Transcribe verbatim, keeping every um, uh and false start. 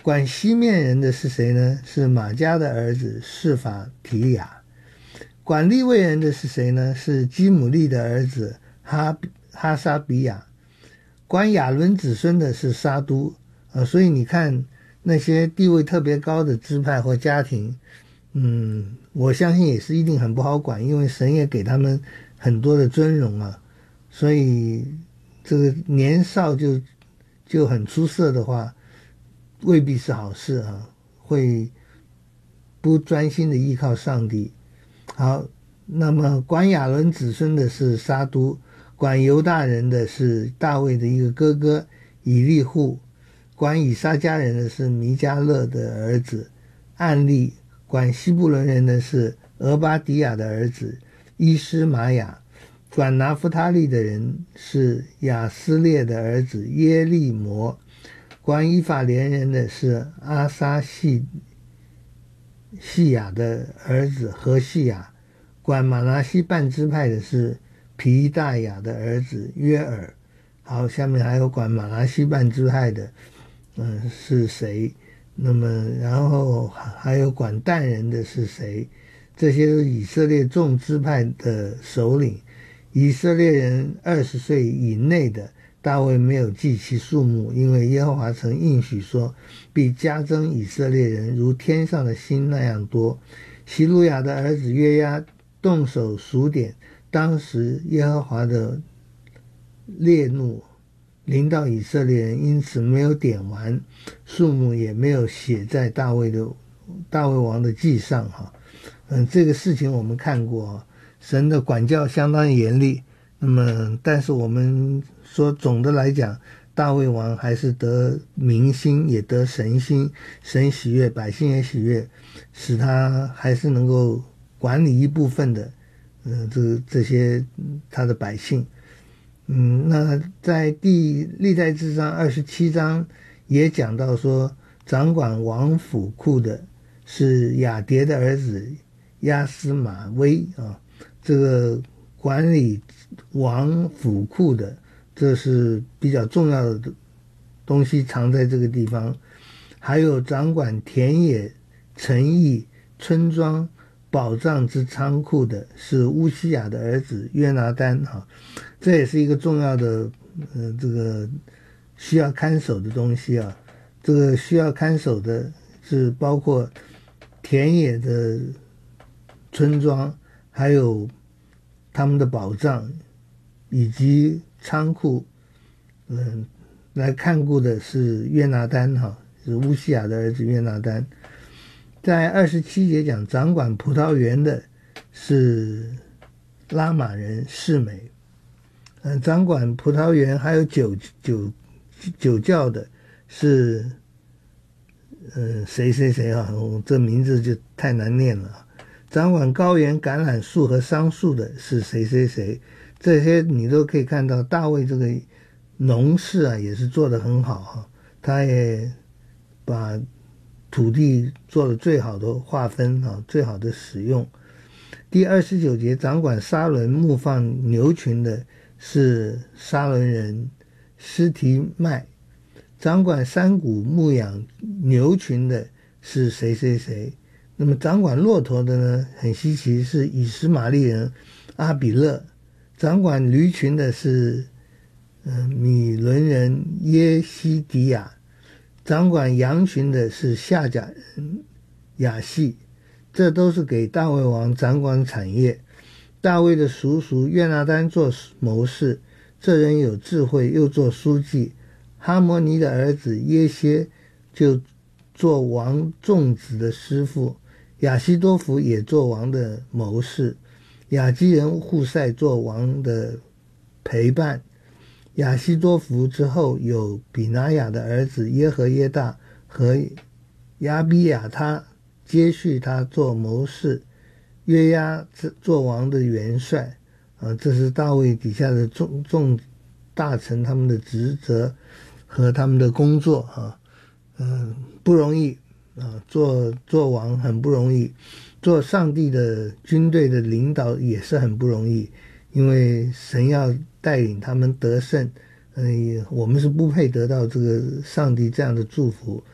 管西面人的是谁呢？是玛迦的儿子示法提亚。管利未人的是谁呢？是基姆利的儿子哈哈沙比亚。管亚伦子孙的是沙都。呃，所以你看那些地位特别高的支派或家庭，嗯，我相信也是一定很不好管，因为神也给他们很多的尊荣啊，所以这个年少就就很出色的话，未必是好事啊，会不专心的依靠上帝。好，那么管亚伦子孙的是沙都，管犹大人的是大卫的一个哥哥以利户，管以撒家人的是弥迦勒的儿子暗利，管西布伦人的是俄巴底亚的儿子伊施玛雅，管拿弗他利的人是亚斯列的儿子耶利摩，管以法莲人的是阿撒细细亚的儿子何细亚，管马拿西半支派的是皮大雅的儿子约尔。好，下面还有管马拿西半支派的嗯是谁，那么然后还有管但人的是谁，这些是以色列众支派的首领。以色列人二十岁以内的大卫没有记其数目，因为耶和华曾应许说必加增以色列人如天上的星那样多。希路亚的儿子约押动手数点，当时耶和华的烈怒临到以色列人，因此没有点完，数目也没有写在大卫的大卫王的记上哈。嗯，这个事情我们看过，神的管教相当严厉。那么但是我们说总的来讲，大卫王还是得民心，也得神心，神喜悦，百姓也喜悦，使他还是能够管理一部分的呃这这些他的百姓。嗯，那在第历代志上二十七章也讲到说，掌管王府库的是亚迭的儿子亚斯马威啊，这个管理王府库的，这是比较重要的东西藏在这个地方。还有掌管田野、城邑、村庄、宝藏之仓库的是乌西雅的儿子约拿单哈，这也是一个重要的呃这个需要看守的东西啊。这个需要看守的是包括田野的村庄，还有他们的宝藏以及仓库，嗯，来看顾的是约拿单哈，是乌西雅的儿子约拿单。在二十七节讲掌管葡萄园的是拉玛人示每，嗯，掌管葡萄园还有酒酒酒窖的是嗯谁谁谁啊，这名字就太难念了。掌管高原橄榄树和桑树的是谁谁谁，这些你都可以看到大卫这个农事啊也是做得很好哈，他也把土地做了最好的划分啊，最好的使用。第二十九节掌管沙伦牧放牛群的是沙伦人施提麦，掌管山谷牧养牛群的是谁谁谁。那么掌管骆驼的呢，很稀奇，是以实玛利人阿比勒。掌管驴群的是呃米伦人耶西迪亚。掌管羊群的是夏甲人亚细。这都是给大卫王掌管产业。大卫的叔叔约拿单做谋士，这人有智慧，又做书记。哈摩尼的儿子耶歇就做王众子的师傅。亚希多弗也做王的谋士，亚基人户塞做王的陪伴。亚希多弗之后有比拿雅的儿子耶和耶大和亚比亚他接续他做谋士，约押做王的元帅啊，这是大卫底下的众众大臣他们的职责和他们的工作啊，嗯、呃，不容易啊，做做王很不容易，做上帝的军队的领导也是很不容易，因为神要带领他们得胜，嗯、呃，我们是不配得到这个上帝这样的祝福，